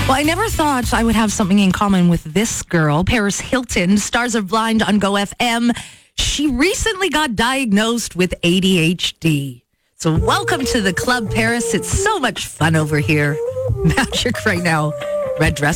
Well, I never thought I would have something in common with this girl, Paris Hilton, Stars Are Blind on Go FM. She recently got diagnosed with ADHD. So welcome to the club, Paris. It's so much fun over here. Magic right now. Red dress.